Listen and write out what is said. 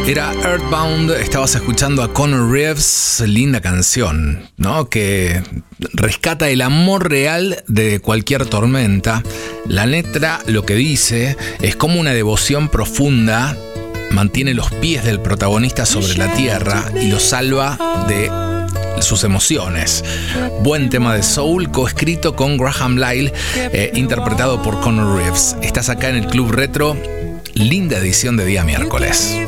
Era Earthbound, estabas escuchando a Conor Reeves, linda canción, ¿no? Que rescata el amor real de cualquier tormenta. La letra lo que dice es como una devoción profunda, mantiene los pies del protagonista sobre la tierra y lo salva de sus emociones. Buen tema de soul, coescrito con Graham Lyle, interpretado por Conor Reeves. Estás acá en el Club Retro, linda edición de día miércoles.